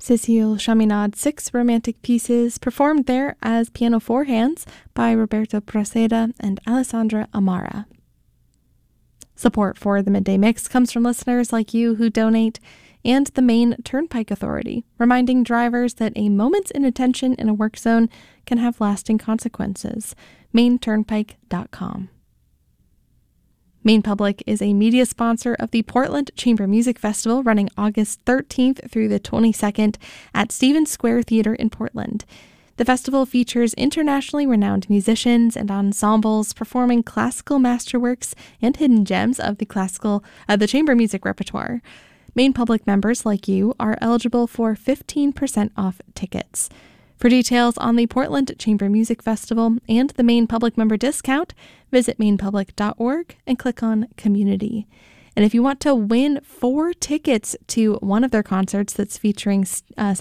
Cécile Chaminade's 6 romantic pieces performed there as piano four hands by Roberto Proceda and Alessandra Amara. Support for the Midday Mix comes from listeners like you who donate, and the Maine Turnpike Authority, reminding drivers that a moment's inattention in a work zone can have lasting consequences. MaineTurnpike.com. Maine Public is a media sponsor of the Portland Chamber Music Festival running August 13th through the 22nd at Stevens Square Theater in Portland. The festival features internationally renowned musicians and ensembles performing classical masterworks and hidden gems of the chamber music repertoire. Maine Public members like you are eligible for 15% off tickets. For details on the Portland Chamber Music Festival and the Maine Public member discount, visit mainepublic.org and click on Community. And if you want to win 4 tickets to one of their concerts that's featuring